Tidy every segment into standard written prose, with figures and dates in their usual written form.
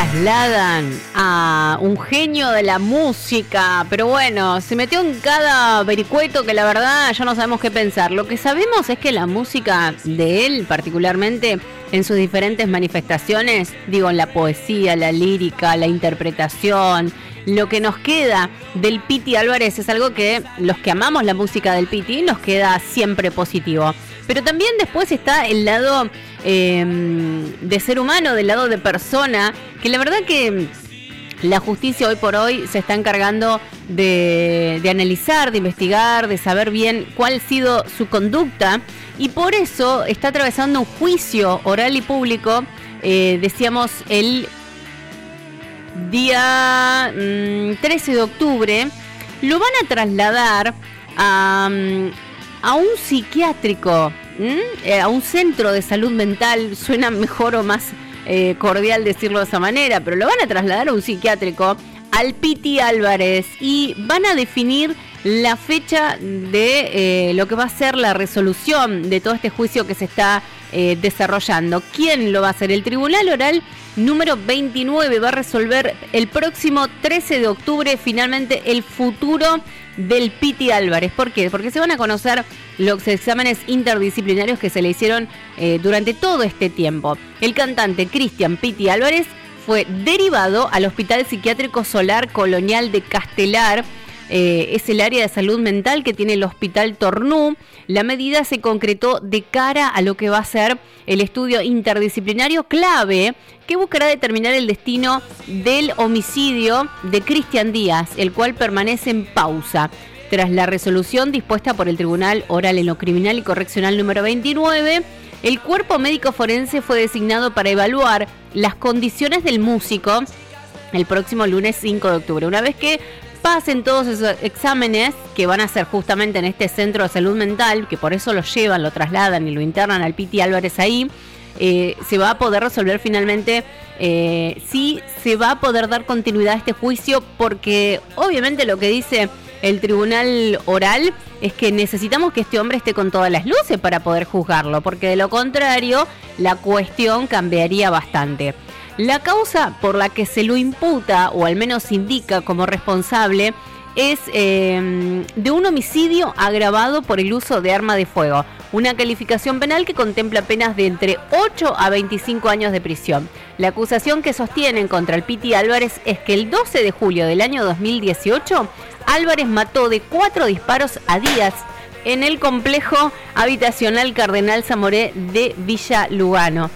trasladan a un genio de la música, pero bueno, se metió en cada vericueto que la verdad ya no sabemos qué pensar. Lo que sabemos es que la música de él, particularmente en sus diferentes manifestaciones, digo, la poesía, la lírica, la interpretación, lo que nos queda del Piti Álvarez es algo que los que amamos la música del Piti nos queda siempre positivo. Pero también después está el lado de ser humano, del lado de persona, que la verdad que la justicia hoy por hoy se está encargando de analizar, de investigar, de saber bien cuál ha sido su conducta, y por eso está atravesando un juicio oral y público, decíamos el día 13 de octubre, lo van a trasladar a un psiquiátrico, a un centro de salud mental. Suena mejor o más cordial decirlo de esa manera, pero lo van a trasladar a un psiquiátrico, al Piti Álvarez, y van a definir la fecha de lo que va a ser la resolución de todo este juicio que se está desarrollando. ¿Quién lo va a hacer? El Tribunal Oral número 29 va a resolver el próximo 13 de octubre finalmente el futuro del Piti Álvarez. ¿Por qué? Porque se van a conocer los exámenes interdisciplinarios que se le hicieron durante todo este tiempo. El cantante Cristian Piti Álvarez fue derivado al Hospital Psiquiátrico Solar Colonial de Castelar. Es el área de salud mental que tiene el Hospital Tornú. La medida se concretó de cara a lo que va a ser el estudio interdisciplinario clave que buscará determinar el destino del homicidio de Cristian Díaz, el cual permanece en pausa. Tras la resolución dispuesta por el Tribunal Oral en lo Criminal y Correccional número 29, el cuerpo médico forense fue designado para evaluar las condiciones del músico el próximo lunes 5 de octubre. Una vez que pasen todos esos exámenes que van a hacer justamente en este centro de salud mental, que por eso lo llevan, lo trasladan y lo internan al Piti Álvarez ahí, se va a poder resolver finalmente si se va a poder dar continuidad a este juicio, porque obviamente lo que dice el Tribunal Oral es que necesitamos que este hombre esté con todas las luces para poder juzgarlo, porque de lo contrario la cuestión cambiaría bastante. La causa por la que se lo imputa, o al menos indica como responsable, es de un homicidio agravado por el uso de arma de fuego, una calificación penal que contempla penas de entre 8 a 25 años de prisión. La acusación que sostienen contra el Piti Álvarez es que el 12 de julio del año 2018, Álvarez mató de 4 disparos a Díaz en el complejo habitacional Cardenal Zamoré de Villa Lugano.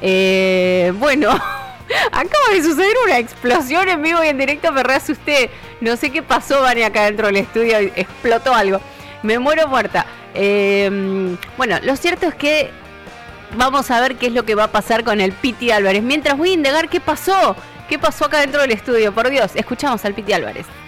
Bueno... Acaba de suceder una explosión en vivo y en directo, me re asusté. No sé qué pasó, Vani, acá dentro del estudio, explotó algo. Me muero muerta. Bueno, lo cierto es que vamos a ver qué es lo que va a pasar con el Piti Álvarez. Mientras voy a indagar qué pasó acá dentro del estudio. Por Dios, escuchamos al Piti Álvarez.